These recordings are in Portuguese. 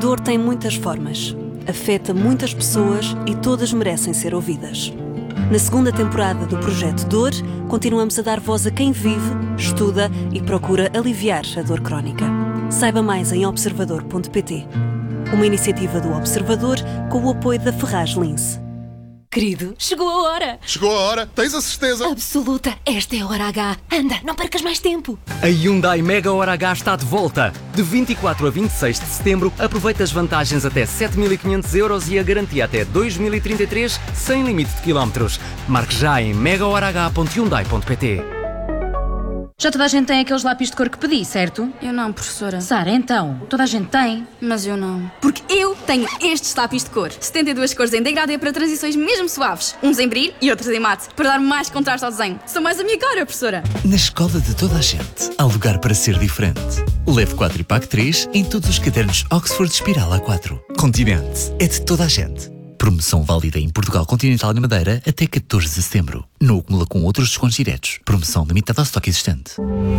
dor tem muitas formas, afeta muitas pessoas e todas merecem ser ouvidas. Na segunda temporada do Projeto Dor, continuamos a dar voz a quem vive, estuda e procura aliviar a dor crónica. Saiba mais em observador.pt. Uma iniciativa do Observador com o apoio da Ferraz Lince. Querido, chegou a hora! Chegou a hora, tens a certeza? Absoluta, esta é a hora H. Anda, não percas mais tempo. A Hyundai Mega Hora H está de volta. De 24 a 26 de setembro, aproveita as vantagens até 7.500 € e a garantia até 2033, sem limite de quilómetros. Marque já em megahorah.hyundai.pt. Já toda a gente tem aqueles lápis de cor que pedi, certo? Eu não, professora. Sara, então, toda a gente tem. Mas eu não. Porque eu tenho estes lápis de cor. 72 cores em degradê para transições mesmo suaves. Uns em brilho e outros em mate, para dar mais contraste ao desenho. São mais a minha cara, professora. Na escola de toda a gente, há lugar para ser diferente. Leve 4 e pague 3 em todos os cadernos Oxford Espiral A4. Continente é de toda a gente. Promoção válida em Portugal Continental e Madeira até 14 de setembro. Não acumula com outros descontos diretos. Promoção limitada ao estoque existente.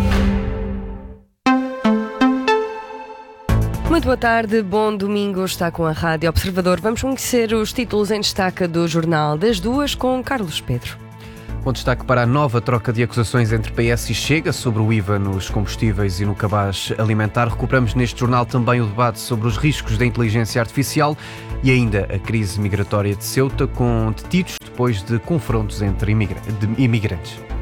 Muito boa tarde, bom domingo, está com a Rádio Observador. Vamos conhecer os títulos em destaque do Jornal das Duas com Carlos Pedro. Com destaque para a nova troca de acusações entre PS e Chega sobre o IVA nos combustíveis e no cabaz alimentar. Recuperamos neste jornal também o debate sobre os riscos da inteligência artificial e ainda a crise migratória de Ceuta, com detidos depois de confrontos entre imigrantes.